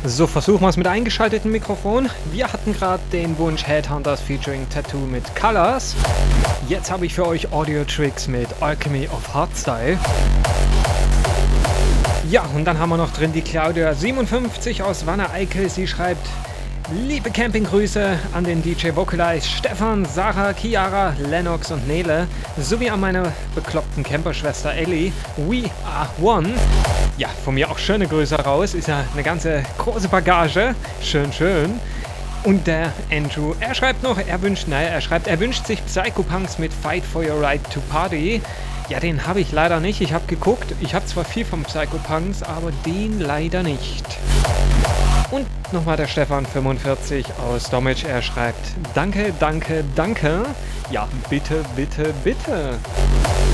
So, versuchen wir es mit eingeschaltetem Mikrofon. Wir hatten gerade den Wunsch Headhunters featuring Tattoo mit Colors. Jetzt habe ich für euch Audio Tricks mit Alchemy of Hardstyle. Ja, und dann haben wir noch drin die Claudia57 aus Wanne-Eickel. Sie schreibt: Liebe Campinggrüße an den DJ Vocalize Stefan, Sarah, Chiara, Lennox und Nele, sowie an meine bekloppten Camperschwester Ellie. We are one. Ja, von mir auch schöne Grüße raus. Ist ja eine ganze große Bagage. Schön, schön. Und der Andrew, er schreibt noch, er wünscht sich Psychopunks mit Fight for Your Right to Party. Ja, den habe ich leider nicht. Ich habe geguckt. Ich habe zwar viel vom Psychopunks, aber den leider nicht. Und nochmal der Stefan45 aus Dommitsch. Er schreibt: Danke, danke, danke. Ja, bitte, bitte, bitte.